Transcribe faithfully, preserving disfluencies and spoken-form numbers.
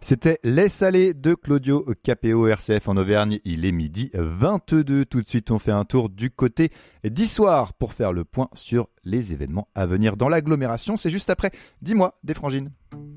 C'était Laisse aller de Claudio Capéo, R C F en Auvergne. Il est midi vingt-deux. Tout de suite, on fait un tour du côté d'Issoire pour faire le point sur les événements à venir dans l'agglomération. C'est juste après Dis-moi des Frangines.